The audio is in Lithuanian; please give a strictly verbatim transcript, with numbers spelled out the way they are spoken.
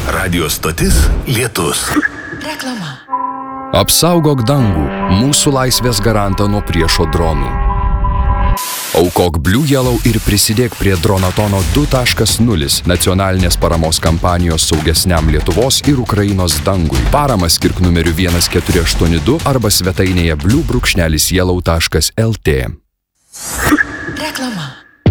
Radio stotis Lietus. Reklama. Apsaugok dangų, mūsų laisvės garantą nuo priešo dronų. Aukok Blue Yellow ir prisidėk prie Dronatono du taškas nulis nacionalinės paramos kampanijos saugesniam Lietuvos ir Ukrainos dangui. Paramą skirk numeriu vienas keturi aštuoni du arba svetainėje blue brūkšnelis yellow taškas lt. Reklama.